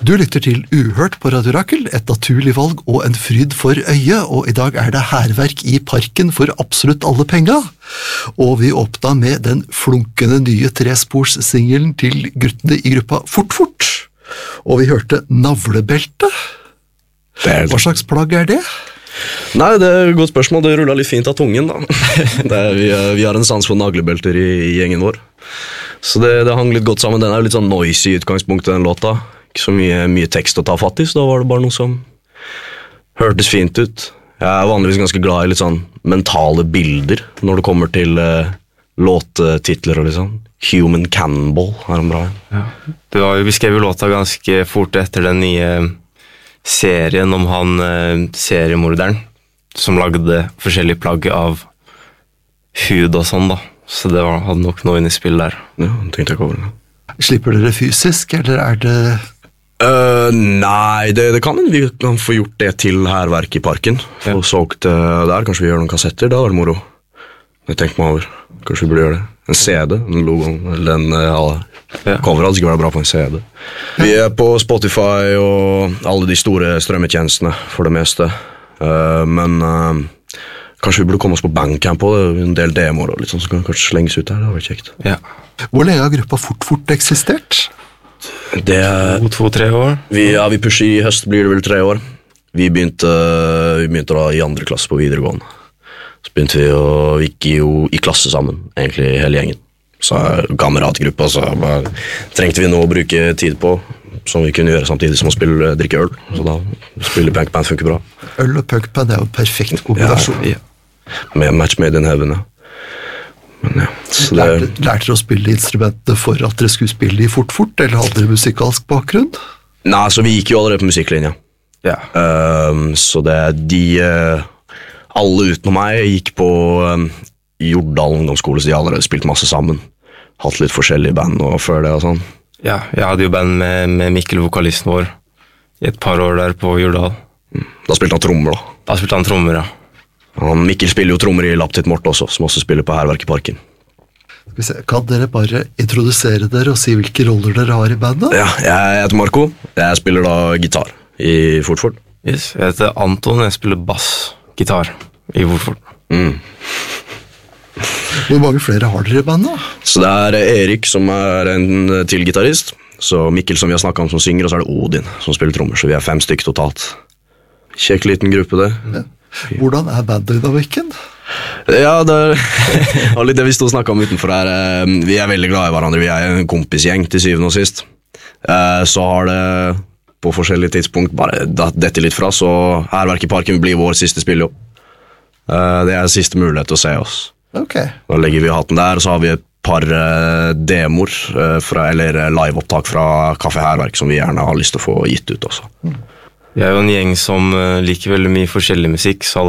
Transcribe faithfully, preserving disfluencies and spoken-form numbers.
Du lytter til Uhørt på Radio Rakel, et naturlig valg og en fryd for øyet, og i dag er det hærverk i parken for absolutt alle penga. Og vi åpna med den flunkende nye trespors-singelen til guttene i gruppa Fort Fort. Og vi hørte Navlebelte. Hva slags plagg er det? Nei, det er et godt spørsmål. Det rullet litt fint av tungen da. Det er, vi, vi har en sans for naglebelter i, i gjengen vår. Så det, det hang litt godt sammen. Den er jo litt sånn noisy i utgangspunktet, den låta. Ikke så mye, mye tekst å ta fatt i, så da var det bare noe som hørtes fint ut. Jeg er vanligvis ganske glad i litt sånn mentale bilder når det kommer til uh, låttitler og litt sånn. Human Cannibal er en bra. Ja. Du har jo beskrevet låta ganske fort etter den nye serien om han uh, seriemorderen som lagde forskjellige plagg av hud og sånn da. Så det var, hadde nok noe inne i spill der. Ja, det tenkte jeg ikke over det. Slipper dere fysisk, eller er det... Uh, nei, det, det kan vi kan få gjort det til hærverk i parken. Få ja. solgt uh, der, kanskje vi gjør noen kassetter, da er det moro. Jeg tenker meg over, kanskje vi burde gjøre det. En C D, en logo, eller en uh, ja. cover hadde ikke vært bra på en C D. Vi er på Spotify og alle de store strømmetjenestene for det meste. Uh, men uh, kanskje vi burde komme oss på Bandcamp på det, en del demoer og litt sånn, så kan vi kanskje slenges ut der, det hadde vært kjekt. Ja. Hvor lenge har gruppa Fort Fort eksistert? Det er to, to, tre år. Vi, ja, vi pusher i høst, blir det vel tre år. Vi begynte, vi begynte da i andre klasse på videregående. Så begynte vi å, vi gikk jo i klasse sammen, egentlig hele gjengen. Så kameratgruppa, så bare, trengte vi noe å bruke tid på, som vi kunne gjøre samtidig som å spille, drikke øl. Så da spille punkband funker bra. Øl og punkband er jo en perfekt kombinasjon. Ja, ja. Med Match Made in Heaven, ja. Men ja, så det... Lærte, lærte dere å spille instrumentene for at dere skulle spille i Fort Fort, eller hadde dere musikalsk bakgrunn? Nei, så vi gikk jo allerede på musikklinja. Ja. Um, så det de uh, alle utenom meg gikk på um, Jordal ungdomsskole, så de allerede spilt masse sammen. Hatt litt forskjellige band og før det og sånn. Ja, jeg hadde jo band med, med Mikkel, vokalisten vår, i et par år der på Jordal. Mm. Da spilte han trommer da. Da spilte han trommer, ja. Han, Mikkel spiller jo trommer i Laptit Mort også, som også spiller på Hærverk i parken. Skal vi se, kan dere bare introdusere dere og si hvilke roller dere har i bandet? Ja, jeg heter Marco. Jeg spiller da gitar i Fort Fort. Yes, jeg heter Anton, jeg spiller bass, gitar i Fort Fort. Mm. Hvor mange flere har dere i bandet? Så det er Erik som er en til gitarist, så Mikkel som vi har snakket om som synger, og så er det Odin som spiller trommer, så vi er fem stykker totalt. Kjekk liten gruppe det. Ja. Hvordan er banddynamikken? Ja, det var litt det vi stod og snakket om utenfor her. Vi er veldig glade i hverandre, vi er en kompisgjeng til syvende og sist. Så har det på forskjellige tidspunkt bare dette litt fra, så Hærverk i parken blir vår siste spilljobb. Det er siste mulighet til å se oss. Okay. Da legger vi hatten der, og så har vi et par demoer, fra, eller liveopptak fra Kaffe Hærverk, som vi gjerne har lyst til å få gitt ut også. Vi er jo en gjeng som liker veldig mye forskjellig musikk, så